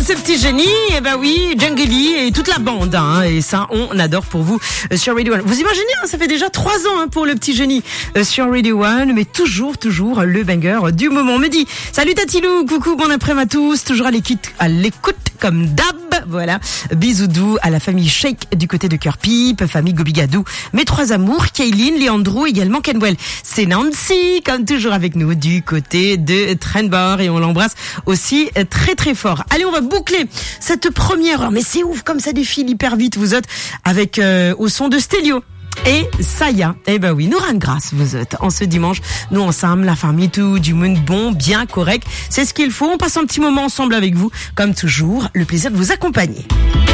ce petit génie, eh ben oui, Djangeli et toute la bande, hein, et ça, on adore pour vous sur Radio One. Vous imaginez, hein, ça fait déjà 3 ans hein, pour le petit génie sur Radio One, mais toujours le banger du moment. On me dit, salut Tatilou, coucou, bon après-midi à tous, toujours à l'écoute comme d'hab, voilà. Bisous doux à la famille Shake du côté de Cœur Pipe, famille Gobigadou, mes 3 amours, Kayline, Leandro, également Kenwell. C'est Nancy, comme toujours avec nous du côté de Trenbord, et on l'embrasse aussi très fort. Allez, on va boucler cette première heure, mais c'est ouf comme ça défile hyper vite. Vous êtes avec au son de Stélio et Saya. Eh ben oui, nous rend grâce, vous êtes en ce dimanche. Nous ensemble, la famille, tout du monde bon, bien correct. C'est ce qu'il faut. On passe un petit moment ensemble avec vous. Comme toujours, le plaisir de vous accompagner.